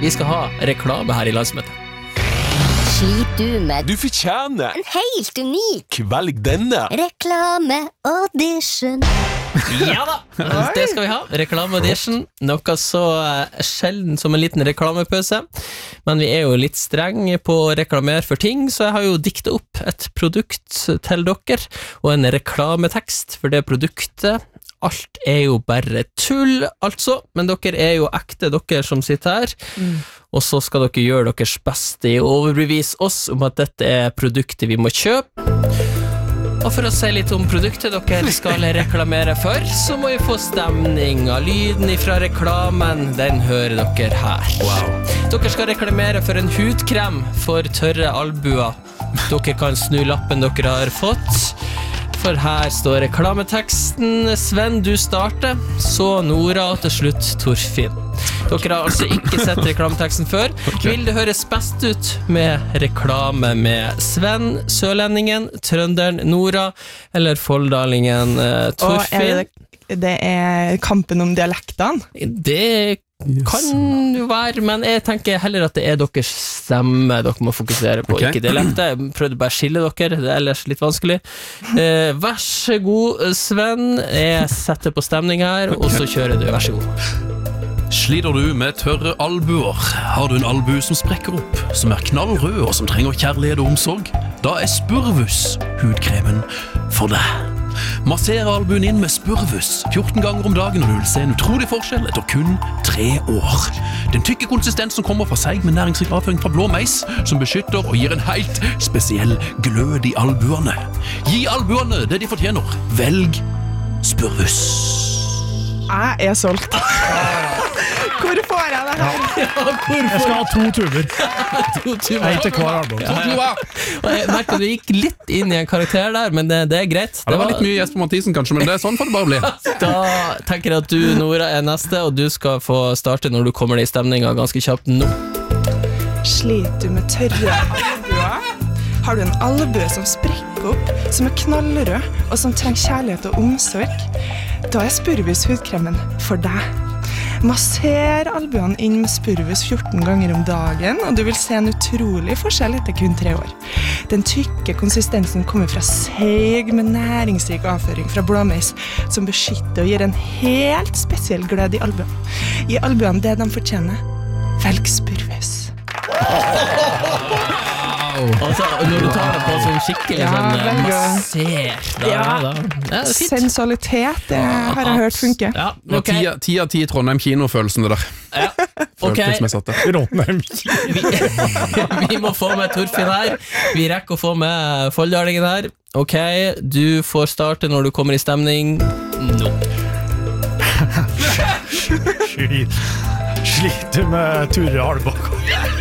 Vi skal ha reklame her I landsmøtet. Skit du med Du fortjener en helt unik Velg denne reklame-audition. Ja da, det skal vi ha. Reklame-audition. Noe så sjelden som en liten reklamepause. Men vi jo litt streng på å reklamere for ting, så jeg har jo diktet opp et produkt til dere, og en reklametekst for det produktet. Alt jo bare tull, altså, men dere jo ekte, dere som sitter her. Og så skal dere gjøre deres beste I å overbevise oss om at dette produktet vi må kjøpe. Og for å si litt om produktet dere skal reklamere for, så må vi få stemning av lyden fra reklamen. Den hører dere her. Wow. Dere skal reklamere for en hudkrem for tørre albuer. Dere kan snu lappen dere har fått. For her står reklameteksten. Sven, du starter, så Nora og til slutt Torfinn. Dere har altså ikke sett reklameteksten før. Vil det høres best ut med reklame med Sven, sørlendingen, trønderen Nora, eller folldalingen Torfinn? Det kampen om dialektene? Det kan jo være, men jeg tenker heller at det deres stemme dere må fokusere på, ikke dialekter. Jeg prøvde bare å skille dere, det ellers litt vanskelig. Vær så god, Sven. Jeg setter på stemning her, og så kjører du, vær så god. Sliter du med tørre albuer? Har du en albu som sprekker opp, som knallrød og som trenger kjærlighet og omsorg? Da Spurvus hudkremen for deg. Masser albuen inn med Spurvus 14 ganger om dagen, og du vil se en utrolig forskjell etter kun 3 år. Den tykke konsistensen kommer fra seig med næringsrik avføring fra blå meis, som beskytter og gir en helt spesiell glød I albuene. Gi albuene det de fortjener. Velg Spurvus. Jeg solgt. Hvor får jeg det her? Jeg skal ha 2 tuber. 2 tuber. Jeg til hver album. Og jeg merket at du gikk litt inn I en karakter der, men det greit. Det var litt mye Jesper Mathisen kanskje, men det sånn får det bare bli. Da tenker jeg at du, Nora, neste, og du skal få starte når du kommer I stemningen ganske kjapt nå. Sliter du med tørre albuer? Har du en albue som sprekker opp, som knallrød, og som trenger kjærlighet og omsorg? Da Spurvus hudkremen for deg. Masser albuene inn med Spurvus 14 ganger om dagen, og du vil se en utrolig forskjell etter kun 3 år. Den tykke konsistensen kommer fra seig med næringsrik avføring fra blåmeis, som beskytter og gir en helt spesiell glød I albuene. Gi albuene det de fortjener. Velg Spurvus. Altså, når du tar det på sånn skikkelig masser sensualitet, det har jeg hørt funke. Ja, ok. 10 av 10 Trondheim kino-følelsen det der. Ja, ok. Vi må få med Torfinn her. Vi rekker å få med folldalingen her. Ok, du får starte når du kommer I stemning nå. Sliter med Turre Albakk.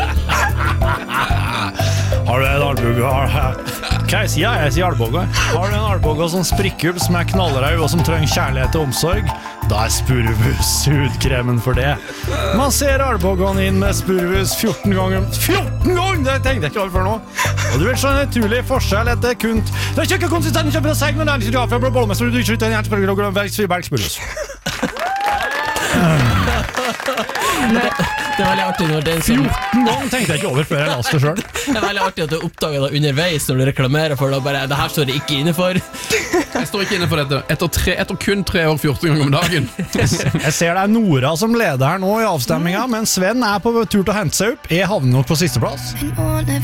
Har du en albue? Hva jeg sier? Jeg sier albue. Har du en albue som sprikker opp, som knallrød og som trenger kjærlighet og omsorg? Da Spurvus hudkremen for det. Man ser albuene inn med Spurvus 14 ganger. 14 ganger! Det tenkte jeg ikke over før nå. Og du vil se en utrolig forskjell etter kun... Det kjøkker konsistensen kjøper deg seg, men det litt rart, for jeg ble bollmester, og du ikke ut en hjertespiller og velg Spurvus. Det veldig artig når det 14 ganger tenkte jeg ikke over før jeg leste det selv. Det veldig artig at du oppdager det underveis når du reklamerer for det, og bare, det her står det ikke inne for. Jeg står ikke inne for dette. Etter kun 3 år 14 ganger om dagen. Jeg ser det Nora som leder her nå I avstemmingen, men Sven på tur til å hente seg opp. Jeg havner nok på siste plass.